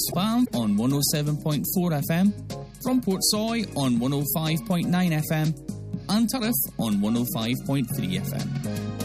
Spam on 107.4 FM, from Portsoy on 105.9 FM, and Turriff on 105.3 FM.